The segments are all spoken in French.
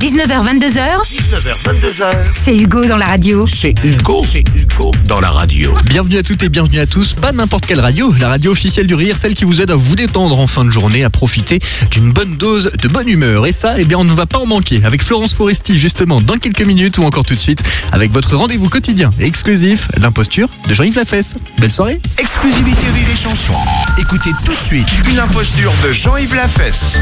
19h22h. 19h22h. C'est Hugo dans la radio. C'est Hugo dans la radio. Bienvenue à toutes et bienvenue à tous. Pas n'importe quelle radio, la radio officielle du rire, celle qui vous aide à vous détendre en fin de journée, à profiter d'une bonne dose de bonne humeur. Et ça, eh bien, on ne va pas en manquer avec Florence Foresti justement dans quelques minutes ou encore tout de suite avec votre rendez-vous quotidien et exclusif, l'imposture de Jean-Yves Lafesse. Belle soirée. Exclusivité Rire et Chanson. Écoutez tout de suite une imposture de Jean-Yves Lafesse.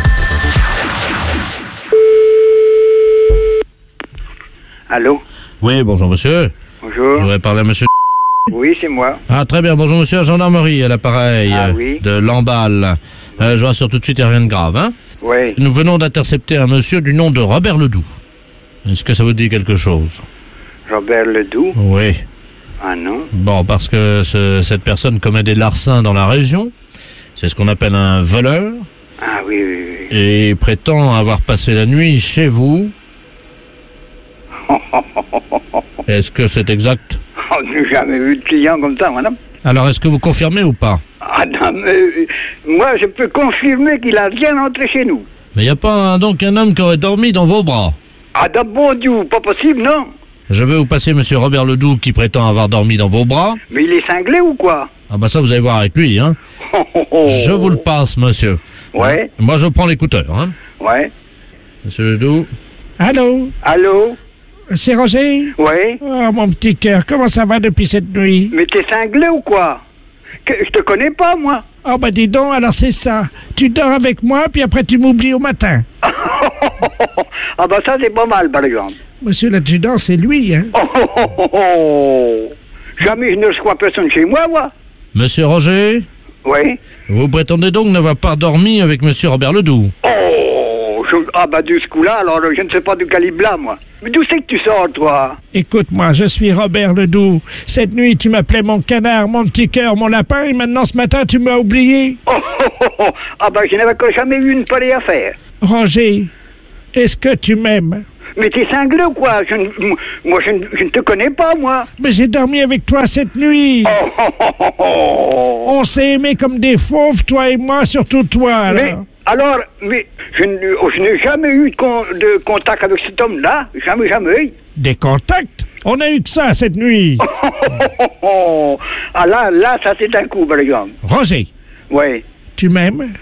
Allô? Oui, bonjour monsieur. Bonjour. Je voudrais parler à monsieur. Oui, c'est moi. Ah, très bien, bonjour monsieur, gendarmerie à l'appareil oui. de Lamballe. Je rassure tout de suite, il n'y a rien de grave, hein. Oui. Nous venons d'intercepter un monsieur du nom de Robert Ledoux. Est-ce que ça vous dit quelque chose? Robert Ledoux? Oui. Ah non? Bon, parce que cette personne commet des larcins dans la région. C'est ce qu'on appelle un voleur. Ah oui, oui, oui. Et prétend avoir passé la nuit chez vous. Est-ce que c'est exact? Oh, je n'ai jamais vu de client comme ça, madame. Alors, est-ce que vous confirmez ou pas? Ah non, mais moi, je peux confirmer qu'il a rien entré chez nous. Mais il n'y a pas donc un homme qui aurait dormi dans vos bras? Ah, de bon Dieu, pas possible, non? Je vais vous passer monsieur Robert Ledoux qui prétend avoir dormi dans vos bras. Mais il est cinglé ou quoi? Ah bah ça vous allez voir avec lui, hein. Je vous le passe, monsieur. Ouais. Moi je prends l'écouteur, hein. Ouais. Monsieur Ledoux. Allô? Allô? C'est Roger? Ouais. Oh, mon petit cœur, comment ça va depuis cette nuit? Mais t'es cinglé ou quoi? Je te connais pas, moi. Oh, bah dis donc, alors c'est ça. Tu dors avec moi, puis après tu m'oublies au matin. Ah bah ça, c'est pas mal, par exemple. Monsieur l'adjudant, c'est lui, hein? Jamais je ne reçois personne chez moi, moi. Monsieur Roger, Oui. vous prétendez donc n'avoir pas dormi avec monsieur Robert Ledoux? Ah bah de ce coup-là, alors je ne sais pas du calibre là, moi. Mais d'où c'est que tu sors, toi? Écoute-moi, je suis Robert Ledoux. Cette nuit, tu m'appelais mon canard, mon petit cœur, mon lapin, et maintenant ce matin, tu m'as oublié. Ah bah je n'avais jamais eu une pareille affaire. Roger, est-ce que tu m'aimes? Mais t'es cinglé ou quoi? Moi, je ne te connais pas, moi. Mais j'ai dormi avec toi cette nuit. On s'est aimés comme des fauves, toi et moi, surtout toi, alors. Mais je n'ai jamais eu de contact avec cet homme-là. Jamais. Des contacts? On a eu que ça cette nuit. Ah là, ça c'est un coup, par exemple. Roger. Oui. Tu m'aimes?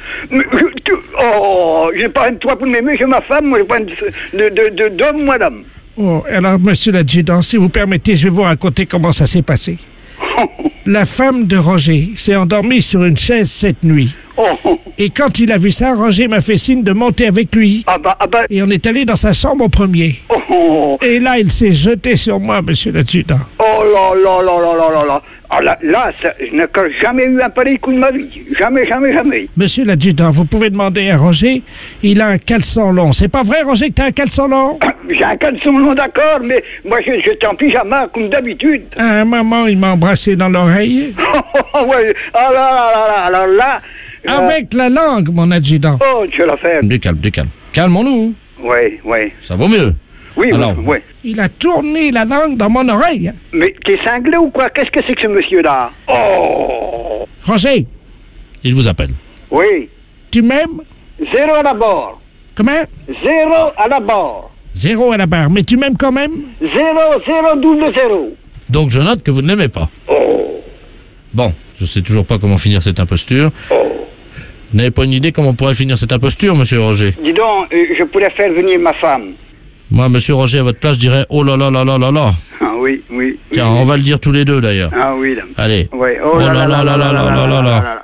Je n'ai pas un toit pour m'aimer, j'ai ma femme, moi j'ai pas d'homme, madame. Oh, alors, monsieur l'adjudant, si vous permettez, je vais vous raconter comment ça s'est passé. La femme de Roger s'est endormie sur une chaise cette nuit. Et quand il a vu ça, Roger m'a fait signe de monter avec lui. Ah bah. Et on est allé dans sa chambre au premier. Et là, il s'est jeté sur moi, monsieur l'adjudant. Oh là. Ah là, je n'ai jamais eu un pareil coup de ma vie. Jamais. Monsieur l'adjudant, vous pouvez demander à Roger, il a un caleçon long. C'est pas vrai, Roger, que t'as un caleçon long? J'ai un caleçon long, d'accord, mais moi j'étais en pyjama, comme d'habitude. À un moment, il m'a embrassé dans l'oreille. Ouais. Alors là... Avec la langue, mon adjudant. Oh, tu vas la faire. Du calme. Calmons-nous. Oui. Ça vaut mieux. Oui, alors, oui. Il a tourné la langue dans mon oreille. Mais t'es cinglé ou quoi? Qu'est-ce que c'est que ce monsieur-là? Oh! Roger. Il vous appelle. Oui. Tu m'aimes? 0 à la barre. Comment? 0 à la barre. 0 à la barre. Mais tu m'aimes quand même? 0, 0. Donc je note que vous ne l'aimez pas. Oh! Bon, je sais toujours pas comment finir cette imposture. Vous n'avez pas une idée comment on pourrait finir cette imposture, monsieur Roger? Dis donc, je pourrais faire venir ma femme. Moi, monsieur Roger, à votre place, je dirais oh là là. Ah oui. Tiens, on va le dire tous les deux, d'ailleurs. Ah oui, là. Allez. Oui. Oh là là.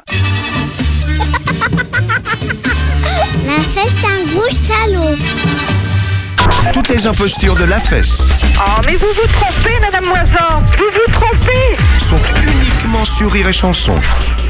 Lafesse, c'est un gros salaud. Toutes les impostures de Lafesse Oh, mais vous vous trompez, Madame Moisan. Vous vous trompez. sont uniquement sur Rire et Chanson.